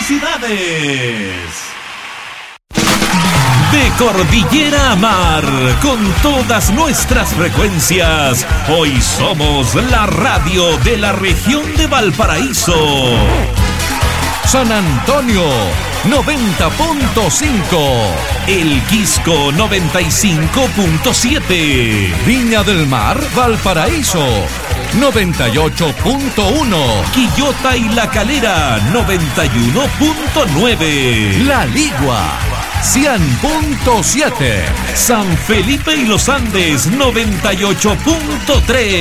¡Felicidades! De cordillera a mar, con todas nuestras frecuencias, hoy somos la radio de la región de Valparaíso. San Antonio 90.5, El Quisco 95.7, Viña del Mar, Valparaíso 98.1, Quillota y La Calera 91.9, La Ligua 100.7, San Felipe y los Andes 98.3.